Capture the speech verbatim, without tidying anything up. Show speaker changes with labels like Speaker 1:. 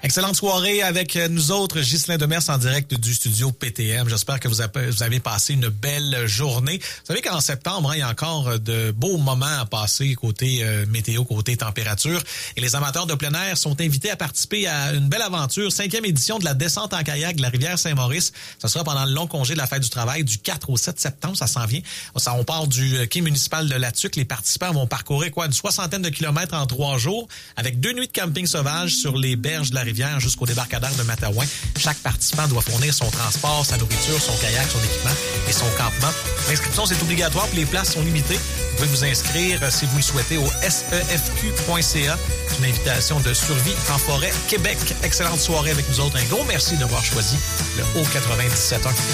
Speaker 1: Excellente soirée avec nous autres, Ghislain Demers en direct du studio P T M. J'espère que vous avez passé une belle journée. Vous savez qu'en septembre, hein, il y a encore de beaux moments à passer côté euh, météo, côté température. Et les amateurs de plein air sont invités à participer à une belle aventure, cinquième édition de la descente en kayak de la rivière Saint-Maurice. Ça sera pendant le long congé de la fête du travail du quatre au sept septembre. Ça s'en vient. Ça, on part du quai municipal de La Tuque. Les participants vont parcourir quoi, une soixantaine de kilomètres en trois jours avec deux nuits de camping sauvage sur les berges de la rivière jusqu'au débarcadère de Matawan. Chaque participant doit fournir son transport, sa nourriture, son kayak, son équipement et son campement. L'inscription, c'est obligatoire puis les places sont limitées. Vous pouvez vous inscrire si vous le souhaitez au S E F Q point C A. C'est une invitation de Survie en forêt Québec. Excellente soirée avec nous autres. Un gros merci d'avoir choisi le Haut quatre-vingt-dix-sept point un.